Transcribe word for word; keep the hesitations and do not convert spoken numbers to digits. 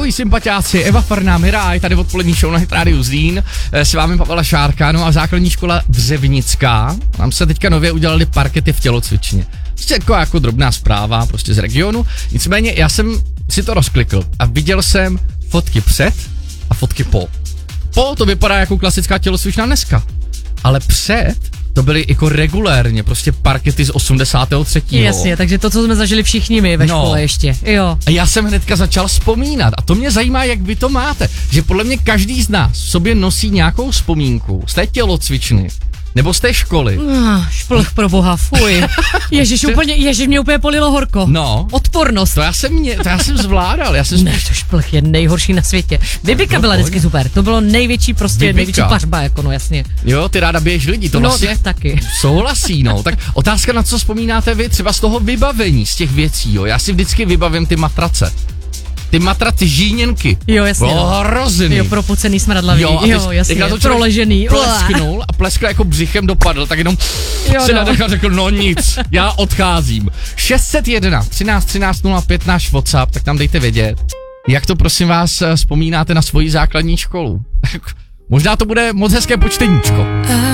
Ahoj sympatiáci, Eva Farná, Miraj, tady odpolední show na Hit Radio Zlín, s vámi Pavla Šárka, no a základní škola Břevnická. Nám se teďka nově udělali parkety v tělocvičně. Prostě jako, jako drobná zpráva, prostě z regionu. Nicméně já jsem si to rozklikl a viděl jsem fotky před a fotky po. Po to vypadá jako klasická tělocvičná dneska, ale před to byly jako regulérně, prostě parkety z osmdesátého třetího Jasně, takže to, co jsme zažili všichni my ve no. škole ještě, jo. A já jsem hnedka začal vzpomínat a to mě zajímá, jak vy to máte, že podle mě každý z nás v sobě nosí nějakou vzpomínku z té tělocvičny, nebo z té školy. Ah, šplch pro boha, fuj. Ježiš, úplně, ježiš, mě úplně polilo horko. No. Odpornost. To já jsem, mě, to já jsem zvládal, já jsem... Ne, to šplch je nejhorší na světě. Vybika byla vždycky super, to bylo největší prostě, Vybika. největší pařba, jako no jasně. Jo, ty ráda běž lidi, to no, vlastně taky. souhlasí, no. Tak otázka, na co vzpomínáte vy, třeba z toho vybavení, z těch věcí, jo. Já si vždycky vybavím ty matrace. Ty matraty žíněnky. Jo, jasně. Bylo no. hrozný. Jo, propocený smradlavý. Jo, a jo jasně, to proležený. Plesknul a pleskl jako břichem dopadl, tak jenom jo, se no. nadechal, řekl, no nic, já odcházím. šest set jedna třináct třináct nula pět náš WhatsApp, tak tam dejte vědět, jak to prosím vás vzpomínáte na svoji základní školu. Možná to bude moc hezké počteníčko.